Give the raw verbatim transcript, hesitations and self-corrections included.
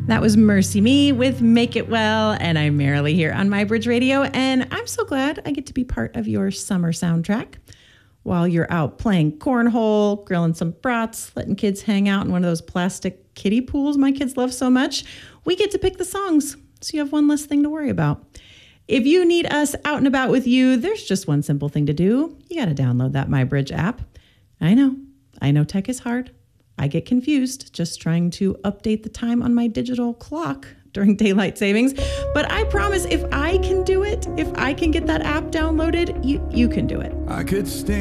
That was Mercy Me with Make It Well, and I'm Marilee here on MyBridge Radio, and I'm so glad I get to be part of your summer soundtrack. While you're out playing cornhole, grilling some brats, letting kids hang out in one of those plastic kiddie pools my kids love so much, we get to pick the songs, so you have one less thing to worry about. If you need us out and about with you, there's just one simple thing to do. You got to download that MyBridge app. I know, I know tech is hard. I get confused just trying to update the time on my digital clock during daylight savings. But I promise if I can do it, if I can get that app downloaded, you, you can do it. I could stand